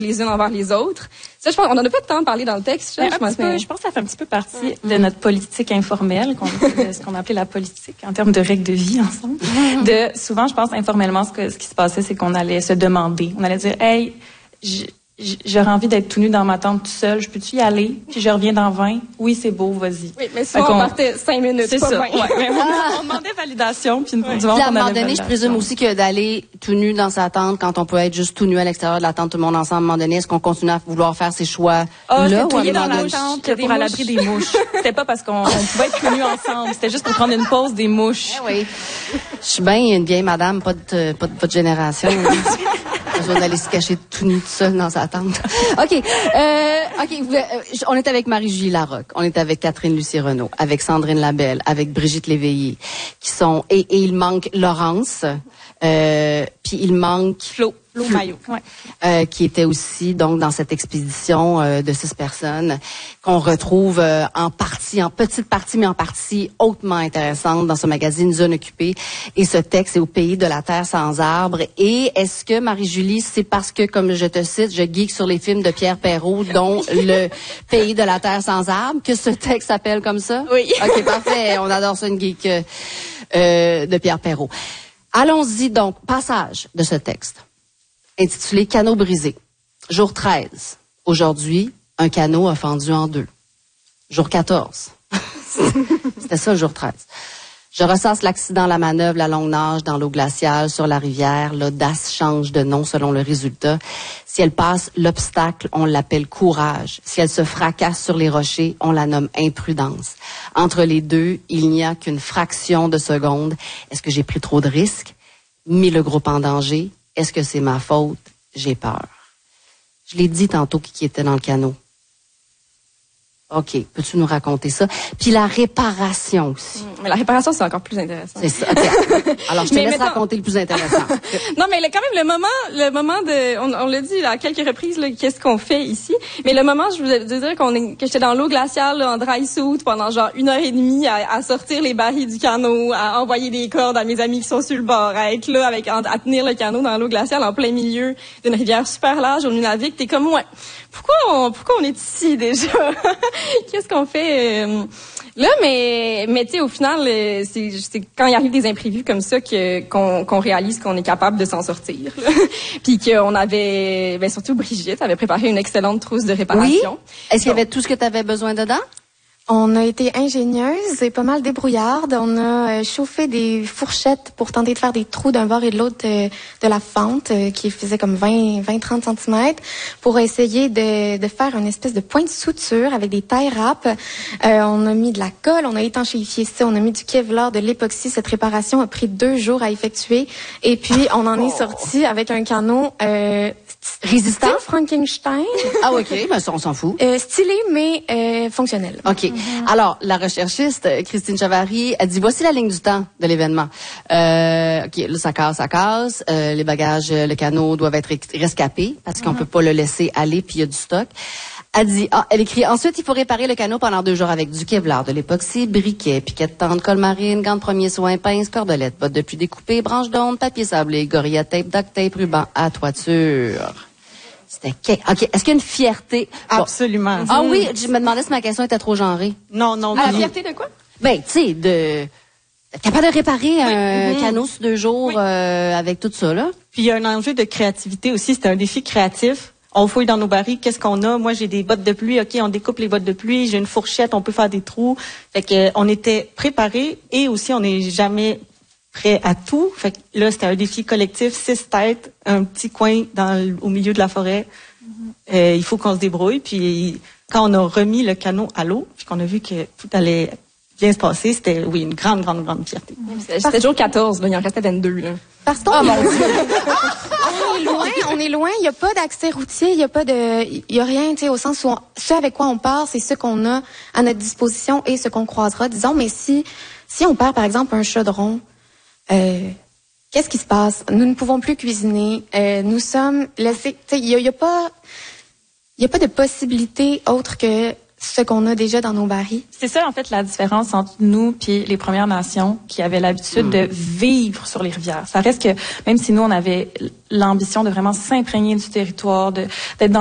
les unes envers les autres. Ça, je pense, on en a pas de temps de parler dans le texte. Je pense que ça fait un petit peu partie de notre politique informelle, de ce qu'on appelait la politique en termes de règles de vie ensemble. Souvent, je pense informellement, ce qui se passait, c'est qu'on allait se demander. On allait dire, hey, j'aurais envie d'être tout nu dans ma tente tout seul. Je peux-tu y aller? Puis je reviens dans 20. Oui, c'est beau, vas-y. Oui, mais souvent, on partait 5 minutes. C'est pas ça. 20. Ouais, mais on demandait validation. Puis à un moment donné, je présume aussi que d'aller tout nu dans sa tente, quand on peut être juste tout nu à l'extérieur de la tente, tout le monde ensemble, à un moment donné, est-ce qu'on continue à vouloir faire ses choix là ou à un dans moment la donné? tente pour à l'abri des mouches. C'était pas parce qu'on pouvait être tout nu ensemble. C'était juste pour prendre une pause des mouches. Oui. Je suis bien une vieille madame, pas de votre génération. Besoin d'aller se cacher tout nu tout seul dans sa tente. OK. On est avec Marie-Julie Larocque. On est avec Catherine Lucie Renaud, avec Sandrine Labelle, avec Brigitte Léveillé, qui sont... Et il manque Laurence, puis il manque... Flo Maillot. Ouais. Qui était aussi donc dans cette expédition de 6 personnes qu'on retrouve en petite partie, mais en partie hautement intéressante dans ce magazine Zone occupée. Et ce texte est au pays de la terre sans arbres. Et est-ce que, Marie-Julie, c'est parce que, comme je te cite, je geek sur les films de Pierre Perrault, dont Le pays de la terre sans arbres, que ce texte s'appelle comme ça? Oui. OK, parfait. On adore ça, une geek de Pierre Perrault. Allons-y donc. Passage de ce texte intitulé « Canot brisé ». Jour 13. Aujourd'hui, un canot a fendu en 2. Jour 14. C'était ça, jour 13. Je ressasse l'accident, la manœuvre, la longue nage dans l'eau glaciale, sur la rivière. L'audace change de nom selon le résultat. Si elle passe l'obstacle, on l'appelle courage. Si elle se fracasse sur les rochers, on la nomme imprudence. Entre les deux, il n'y a qu'une fraction de seconde. Est-ce que j'ai pris trop de risques? Mis le groupe en danger? Est-ce que c'est ma faute? J'ai peur. Je l'ai dit tantôt qui était dans le canot. OK. Peux-tu nous raconter ça? Puis la réparation aussi. Mais la réparation, c'est encore plus intéressant. C'est ça. Okay. Alors, je te laisse raconter le plus intéressant. Non, mais quand même, le moment de, on l'a dit à quelques reprises, là, qu'est-ce qu'on fait ici. Mais le moment, je vous ai dire que j'étais dans l'eau glaciale, là, en dry suit, pendant genre 1h30 à sortir les barils du canot, à envoyer des cordes à mes amis qui sont sur le bord, à être là à tenir le canot dans l'eau glaciale en plein milieu d'une rivière super large au Nunavik. T'es comme, ouais. Pourquoi on est ici déjà? Qu'est-ce qu'on fait là? Mais tu sais, au final, c'est quand il arrive des imprévus comme ça qu'on réalise qu'on est capable de s'en sortir. Puis qu'on avait, surtout Brigitte avait préparé une excellente trousse de réparation. Oui. Est-ce qu'il y avait tout ce que tu avais besoin dedans? On a été ingénieuses et pas mal débrouillardes. On a chauffé des fourchettes pour tenter de faire des trous d'un bord et de l'autre de la fente qui faisait comme 20-30 cm pour essayer de faire une espèce de point de suture avec des tie wraps. On a mis de la colle, on a étanchéifié ça, on a mis du Kevlar, de l'époxy. Cette réparation a pris 2 jours à effectuer et puis on en est sorti avec un canot résistant, Frankenstein. Ah OK, ben ça on s'en fout. Stylé mais fonctionnel. OK. Alors, la recherchiste, Christine Chavary, elle dit, voici la ligne du temps de l'événement. OK, là, ça casse. Les bagages, le canot doivent être rescapés parce qu'on peut pas le laisser aller puis il y a du stock. Elle écrit, ensuite, il faut réparer le canot pendant 2 jours avec du Kevlar, de l'époxy, briquet, piquet de tente, colle marine, gants de premiers soins, pince, cordelette, bottes de pluie découpées, branches d'onde, papier sablé, gorilla tape, duct tape, ruban à toiture. C'était OK. Est-ce qu'il y a une fierté? Absolument. Bon. Ah oui, je me demandais si ma question était trop genrée. Non. La fierté de quoi? Ben, tu sais, d'être capable de réparer un canot sur 2 jours avec tout ça, là. Puis il y a un enjeu de créativité aussi. C'était un défi créatif. On fouille dans nos barils, qu'est-ce qu'on a? Moi, j'ai des bottes de pluie. OK, on découpe les bottes de pluie. J'ai une fourchette, on peut faire des trous. Fait que on était préparés et aussi on n'est jamais prêt à tout. Fait que là, c'était un défi collectif, 6 têtes, un petit coin au milieu de la forêt. Il faut qu'on se débrouille. Puis quand on a remis le canot à l'eau, puis qu'on a vu que tout allait bien se passer, c'était, oui, une grande fierté. C'était jour 14, là, il en restait 22, là. Parce qu'on on est loin, il n'y a pas d'accès routier, il y a rien, tu sais, au sens où ce avec quoi on part, c'est ce qu'on a à notre disposition et ce qu'on croisera, disons, mais si on perd, par exemple, un chaudron, qu'est-ce qui se passe? Nous ne pouvons plus cuisiner, nous sommes laissés, tu sais, il y a pas de possibilité autre que ce qu'on a déjà dans nos barils. C'est ça, en fait, la différence entre nous puis les Premières Nations qui avaient l'habitude de vivre sur les rivières. Ça reste que, même si nous, on avait l'ambition de vraiment s'imprégner du territoire, d'être dans